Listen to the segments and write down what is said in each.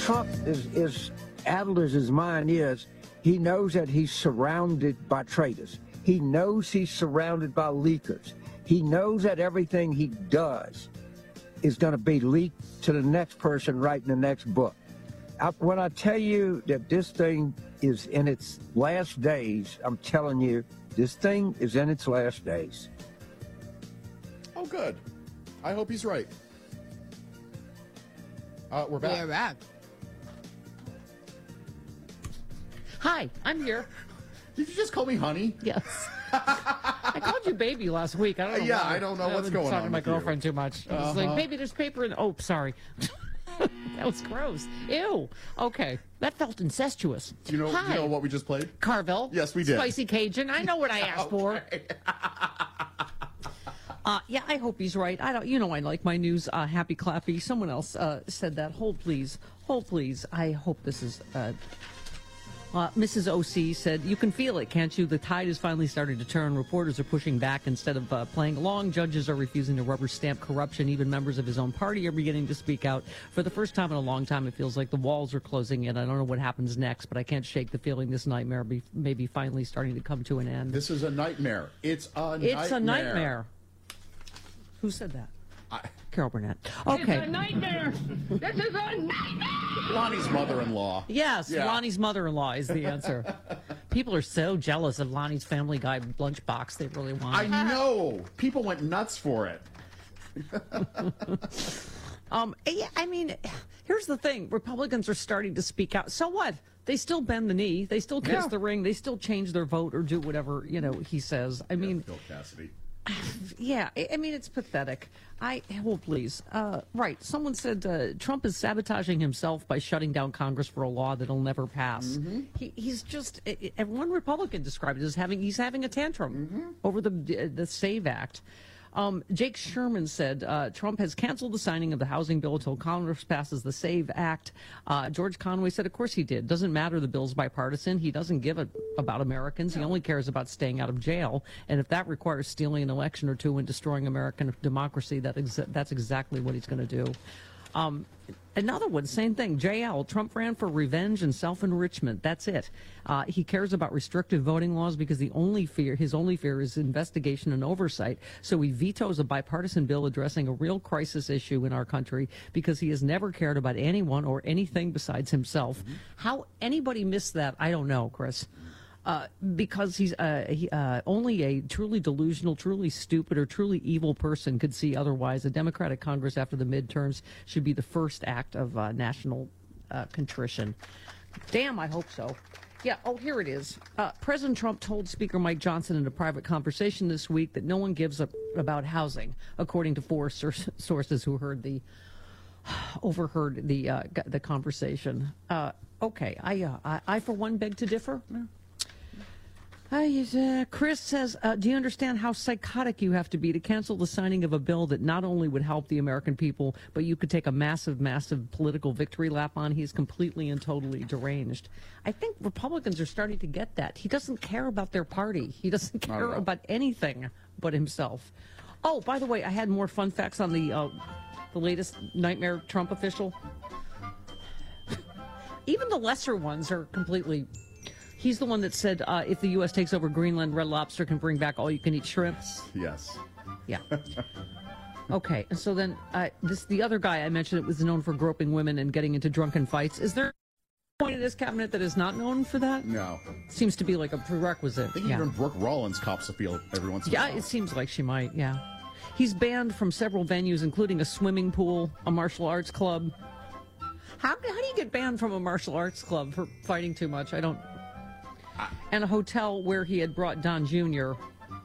Trump is addled as his mind is, he knows that he's surrounded by traitors. He knows he's surrounded by leakers. He knows that everything he does is going to be leaked to the next person writing the next book. When I tell you that this thing is in its last days, I'm telling you, this thing is in its last days. Oh, good. I hope he's right. We're back. We're back. Hi, I'm here. Did you just call me honey? Yes. I called you baby last week. I don't know. Yeah, why. I don't know what's going on. I was talking to my with you. girlfriend too much. I was like, baby, there's paper in. Oh, sorry. That was gross. Ew. Okay. That felt incestuous. Do you know what we just played? Carvel. Yes, we did. Spicy Cajun. I know what I asked for. Yeah, I hope he's right. I like my news happy clappy. Someone else said that. Hold please. Hold please. I hope this is Mrs. OC said, you can feel it, can't you? The tide is finally starting to turn. Reporters are pushing back instead of playing along. Judges are refusing to rubber stamp corruption. Even members of his own party are beginning to speak out. For the first time in a long time, it feels like the walls are closing in. I don't know what happens next, but I can't shake the feeling this nightmare may be finally starting to come to an end. This is a nightmare. It's a nightmare. It's a nightmare. Who said that? Carol Burnett. Okay. It's a nightmare. This is a nightmare. Lonnie's mother-in-law. Yes, Yeah. Lonnie's mother-in-law is the answer. People are so jealous of Lonnie's Family Guy lunchbox. They really want it. I know. People went nuts for it. Yeah, I mean, here's the thing. Republicans are starting to speak out. So what? They still bend the knee. They still kiss the ring. They still change their vote or do whatever, he says. I mean, Bill Cassidy. yeah, I mean, it's pathetic. Please. Right. Someone said Trump is sabotaging himself by shutting down Congress for a law that'll never pass. He's just, one Republican described it as he's having a tantrum over the SAVE Act. Jake Sherman said Trump has canceled the signing of the housing bill until Congress passes the SAVE Act. George Conway said, of course he did. Doesn't matter the bill's bipartisan. He doesn't give a about Americans. He only cares about staying out of jail. And if that requires stealing an election or two and destroying American democracy, that's exactly what he's going to do. Another one, same thing. JL, Trump ran for revenge and self-enrichment. That's it. He cares about restrictive voting laws because his only fear is investigation and oversight. So he vetoes a bipartisan bill addressing a real crisis issue in our country because he has never cared about anyone or anything besides himself. How anybody missed that, I don't know, Chris. Because he's only a truly delusional, truly stupid, or truly evil person could see otherwise. A Democratic Congress after the midterms should be the first act of national contrition. Damn, I hope so. Yeah, here it is. President Trump told Speaker Mike Johnson in a private conversation this week that no one gives up about housing, according to four sources who overheard the conversation. Okay, I for one beg to differ. Chris says, do you understand how psychotic you have to be to cancel the signing of a bill that not only would help the American people, but you could take a massive, massive political victory lap on? He's completely and totally deranged. I think Republicans are starting to get that. He doesn't care about their party. He doesn't care about anything but himself. Oh, by the way, I had more fun facts on the latest nightmare Trump official. Even the lesser ones are completely... He's the one that said if the U.S. takes over Greenland, Red Lobster can bring back all-you-can-eat shrimp. Yes. Yeah. Okay, and so then the other guy I mentioned, it was known for groping women and getting into drunken fights. Is there a point in this cabinet that is not known for that? No. Seems to be like a prerequisite. I think even Brooke Rollins cops a field every once in a while. Yeah, it seems like she might, yeah. He's banned from several venues, including a swimming pool, a martial arts club. How do you get banned from a martial arts club for fighting too much? And a hotel where he had brought Don Jr.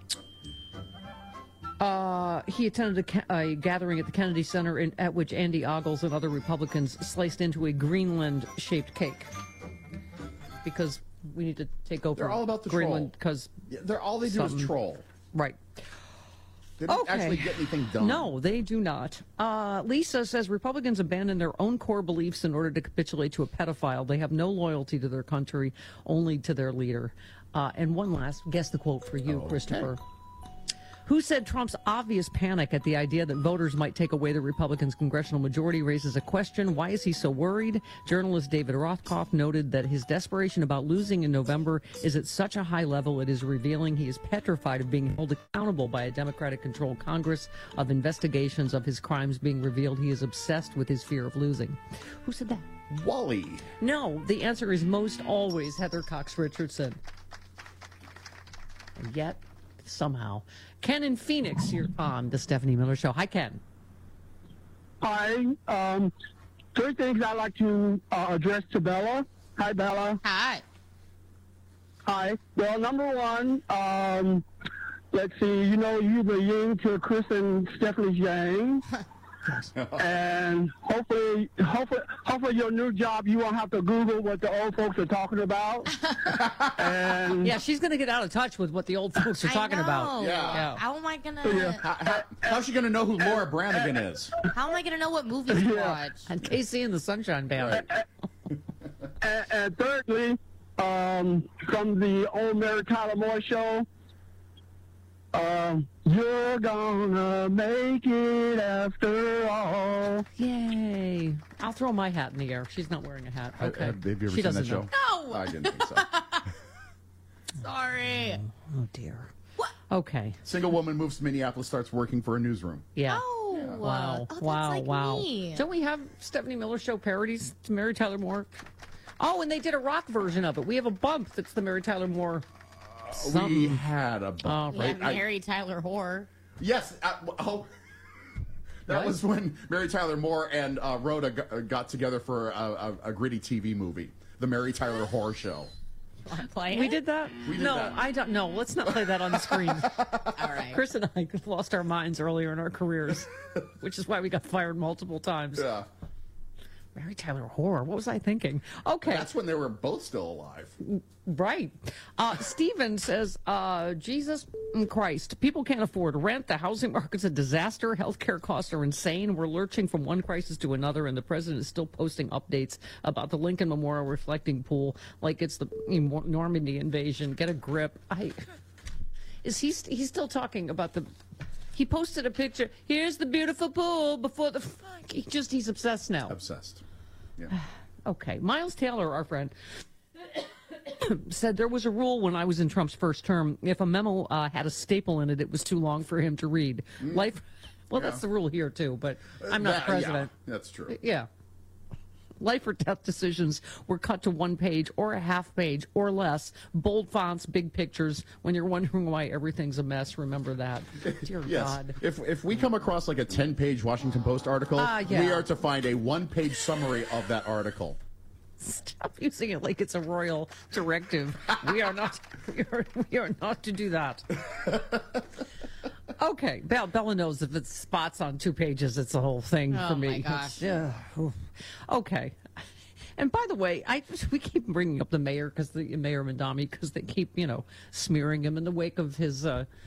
He attended a gathering at the Kennedy Center at which Andy Ogles and other Republicans sliced into a Greenland-shaped cake. Because we need to take over They're all about the Greenland troll. because all they do is troll. Right. They don't actually get anything done. No, they do not. Lisa says Republicans abandon their own core beliefs in order to capitulate to a pedophile. They have no loyalty to their country, only to their leader. And one last, guess the quote for you, Christopher. Who said Trump's obvious panic at the idea that voters might take away the Republicans' congressional majority raises a question. Why is he so worried? Journalist David Rothkopf noted that his desperation about losing in November is at such a high level it is revealing he is petrified of being held accountable by a Democratic-controlled Congress, of investigations of his crimes being revealed. He is obsessed with his fear of losing. Who said that? Wally. No, the answer is most always Heather Cox Richardson. And yet, somehow, Ken in Phoenix, you're on the Stephanie Miller Show. Hi, Ken. Hi. Three things I'd like to address to Bella. Hi, Bella. Hi. Hi. Well, number one, let's see. You know, you're the yin to Chris and Stephanie's yang. And hopefully your new job, you won't have to Google what the old folks are talking about. And Yeah, she's going to get out of touch with what the old folks are talking about. Yeah. How am I gonna? How's she going to know who Laura Branigan is? How am I gonna know what movies to watch? And Casey and the Sunshine Band. and thirdly, from the old Mary Tyler Moore show, you're gonna make it after all. Yay. I'll throw my hat in the air. She's not wearing a hat. Okay. Have you ever She seen doesn't that show? know. No. I didn't think so. Sorry. Oh, dear. What? Okay. Single woman moves to Minneapolis, starts working for a newsroom. Yeah. Oh. Wow. Oh, that's wow. like wow. me. Don't we have Stephanie Miller Show parodies to Mary Tyler Moore? Oh, and they did a rock version of it. We have a bump that's the Mary Tyler Moore. We had a bump, Yeah, right? Mary Tyler Horror. Yes. That What? was when Mary Tyler Moore and Rhoda got together for a gritty TV movie, The Mary Tyler Horror Show. Play We it? did that? We did no, that. I don't know. Let's not play that on the screen. All right. Chris and I lost our minds earlier in our careers, which is why we got fired multiple times. Yeah. Mary Tyler Horror. What was I thinking? Okay. That's when they were both still alive. Right. Steven says, Jesus Christ, people can't afford rent. The housing market's a disaster. Healthcare costs are insane. We're lurching from one crisis to another, and the president is still posting updates about the Lincoln Memorial reflecting pool like it's the Normandy invasion. Get a grip. He's still talking about the... He posted a picture. Here's the beautiful pool before the... He's obsessed now. Obsessed. Yeah. Okay. Miles Taylor, our friend, said there was a rule when I was in Trump's first term. If a memo had a staple in it, it was too long for him to read. Life. Well, that's the rule here, too, but I'm not the president. Yeah, that's true. Yeah. Life or death decisions were cut to one page or a half page or less. Bold fonts, big pictures. When you're wondering why everything's a mess, remember that. Dear Yes. God. If we come across like a 10-page Washington Post article, yeah. we are to find a one-page summary of that article. Stop using it like it's a royal directive. We are not. We are not to do that. Okay, Bella knows if it's spots on 2 pages, it's a whole thing Oh, for me. my gosh. Yeah. Okay. And by the way, we keep bringing up the mayor Mayor Mandami because they keep smearing him in the wake of his.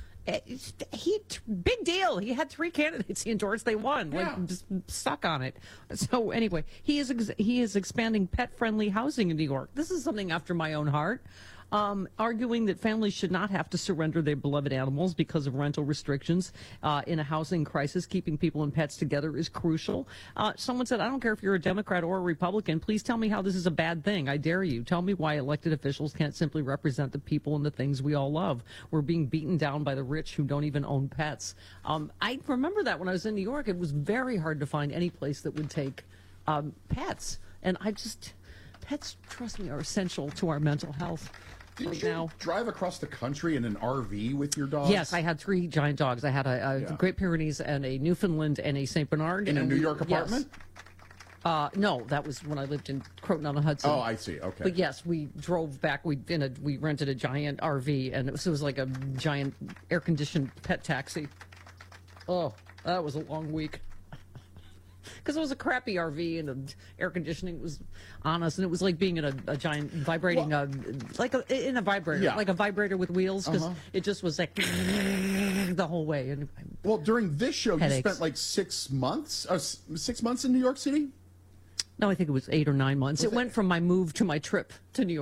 Big deal. He had 3 candidates he endorsed. They won. Yeah. Like, just stuck on it. So anyway, he is expanding pet-friendly housing in New York. This is something after my own heart. Arguing that families should not have to surrender their beloved animals because of rental restrictions in a housing crisis. Keeping people and pets together is crucial. Someone said, I don't care if you're a Democrat or a Republican. Please tell me how this is a bad thing. I dare you. Tell me why elected officials can't simply represent the people and the things we all love. We're being beaten down by the rich who don't even own pets. I remember that when I was in New York. It was very hard to find any place that would take pets. And pets, trust me, are essential to our mental health. Did Right you now. drive across the country in an RV with your dogs? Yes, I had 3 giant dogs. I had a Yeah. Great Pyrenees and a Newfoundland and a St. Bernard. In a and New we- York apartment? Yes. No, that was when I lived in Croton-on-the-Hudson. Oh, I see. Okay. But yes, we drove back. We rented a giant RV, and it was like a giant air-conditioned pet taxi. Oh, that was a long week. Because it was a crappy RV and the air conditioning was on us, and it was like being in a giant vibrating, in a vibrator, Yeah. like a vibrator with wheels, because it just was like the whole way. And Well, during this show, Headaches. you spent like 6 months, 6 months in New York City? no, I think it was 8 or 9 months. It went from my move to my trip to New York.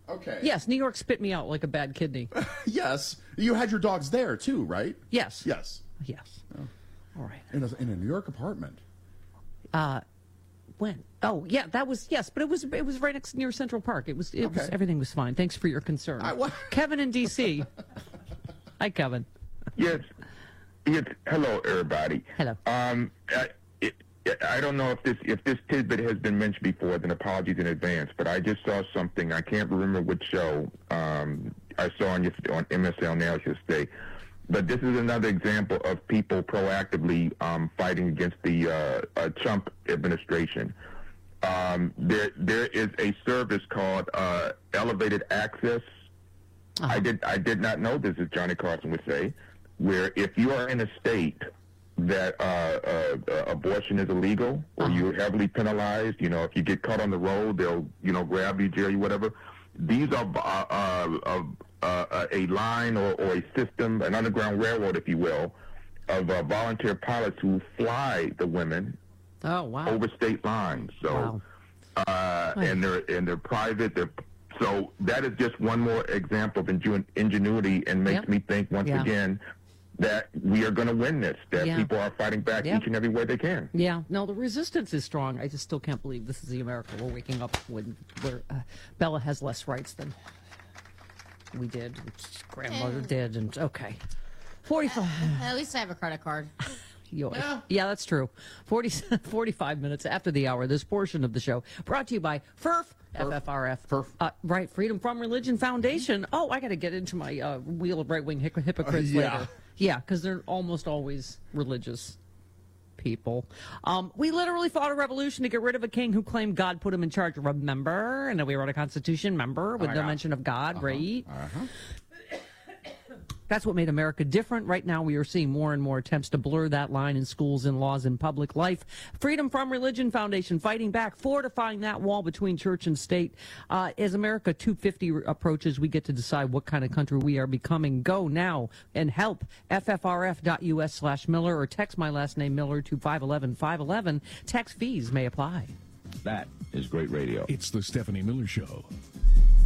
Okay. Yes, New York spit me out like a bad kidney. Yes. You had your dogs there, too, right? Yes. Yes. Yes. All right. In a New York apartment. When? Oh, yeah, that was, yes, but it was right near Central Park. It was everything was fine. Thanks for your concern. Kevin in D.C. Hi, Kevin. Yes. Hello, everybody. Hello. I don't know if this tidbit has been mentioned before, then apologies in advance, but I just saw something. I can't remember which show I saw on MSL Now yesterday. But this is another example of people proactively fighting against the Trump administration. There is a service called Elevated Access. I did not know this, as Johnny Carson would say, where if you are in a state that abortion is illegal or you're heavily penalized, if you get caught on the road, they'll grab you, jail you, whatever. These are a line or a system, an underground railroad, if you will, of volunteer pilots who fly the women over state lines. So, and they're private. So that is just one more example of ingenuity, and makes me think once again that we are going to win this, that people are fighting back each and every way they can. Yeah, no, the resistance is strong. I just still can't believe this is the America we're waking up when Bella has less rights than we did, grandmother did, and okay. 45. At least I have a credit card. Yeah, that's true. 45 minutes after the hour, this portion of the show brought to you by FERF, FFRF. FERF. Right, Freedom From Religion Foundation. Oh, I got to get into my wheel of right-wing hypocrites later. Yeah, because they're almost always religious people. We literally fought a revolution to get rid of a king who claimed God put him in charge. Remember? And then we wrote a constitution, remember? With no mention of God, right? That's what made America different. Right now, we are seeing more and more attempts to blur that line in schools, in laws, in public life. Freedom From Religion Foundation fighting back, fortifying that wall between church and state. As America 250 approaches, we get to decide what kind of country we are becoming. Go now and help. ffrf.us/Miller or text my last name Miller to 511-511. Tax fees may apply. That is great radio. It's the Stephanie Miller Show.